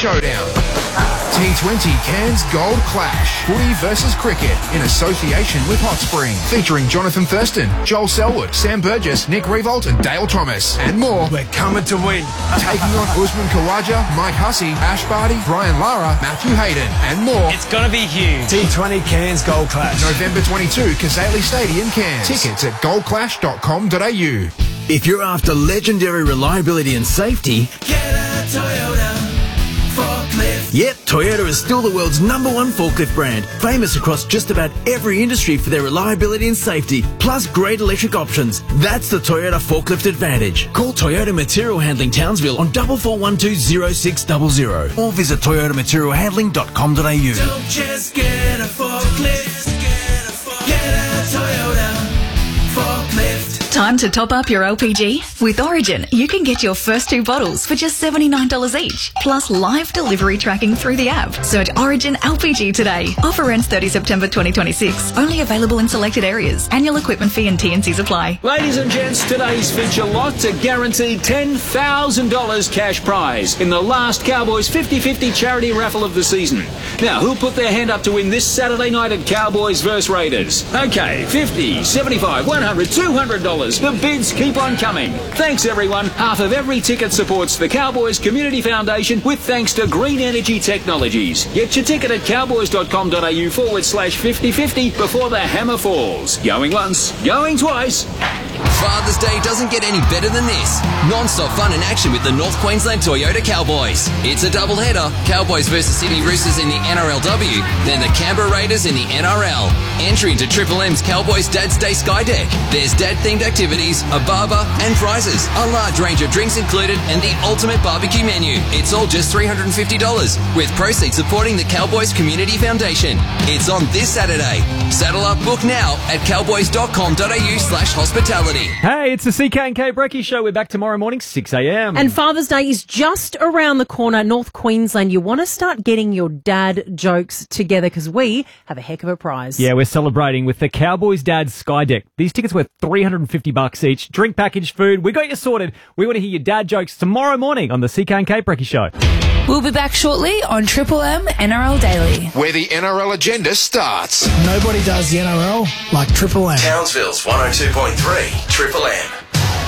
showdown. T20 Cairns Gold Clash. Footy versus cricket in association with Hot Spring. Featuring Jonathan Thurston, Joel Selwood, Sam Burgess, Nick Revolt and Dale Thomas. And more. We're coming to win. Taking on Usman Khawaja, Mike Hussey, Ash Barty, Brian Lara, Matthew Hayden and more. It's going to be huge. T20 Cairns Gold Clash. November 22, Kazali Stadium, Cairns. Tickets at goldclash.com.au. If you're after legendary reliability and safety, get a Toyota forklift. Yep, Toyota is still the world's #1 forklift brand, famous across just about every industry for their reliability and safety, plus great electric options. That's the Toyota Forklift Advantage. Call Toyota Material Handling Townsville on 44120600 or visit toyotamaterialhandling.com.au. Don't just get a forklift, get a Toyota forklift. Time to top up your LPG? With Origin, you can get your first 2 bottles for just $79 each, plus live delivery tracking through the app. Search Origin LPG today. Offer ends 30 September 2026. Only available in selected areas. Annual equipment fee and T&Cs apply. Ladies and gents, today's feature lots a guaranteed $10,000 cash prize in the last Cowboys 50-50 charity raffle of the season. Now, who'll put their hand up to win this Saturday night at Cowboys vs Raiders? Okay, $50, $75, $100, $200. The bids keep on coming. Thanks, everyone. Half of every ticket supports the Cowboys Community Foundation with thanks to Green Energy Technologies. Get your ticket at cowboys.com.au/50-50 before the hammer falls. Going once, going twice. Father's Day doesn't get any better than this. Non-stop fun and action with the North Queensland Toyota Cowboys. It's a double-header. Cowboys versus Sydney Roosters in the NRLW, then the Canberra Raiders in the NRL. Entry into Triple M's Cowboys Dad's Day Sky Deck. There's dad-themed activities, a barber, and prizes. A large range of drinks included and the ultimate barbecue menu. It's all just $350, with proceeds supporting the Cowboys Community Foundation. It's on this Saturday. Saddle up, book now at cowboys.com.au/hospitality. Hey, it's the CK&K Brekkie Show. We're back tomorrow morning, 6 a.m. And Father's Day is just around the corner, North Queensland. You want to start getting your dad jokes together because we have a heck of a prize. Yeah, we're celebrating with the Cowboys Dad's Sky Deck. These tickets worth $350 each. Drink, package, food. We got you sorted. We want to hear your dad jokes tomorrow morning on the CK&K Brekkie Show. We'll be back shortly on Triple M NRL Daily, where the NRL agenda starts. Nobody does the NRL like Triple M. Townsville's 102.3 Triple M.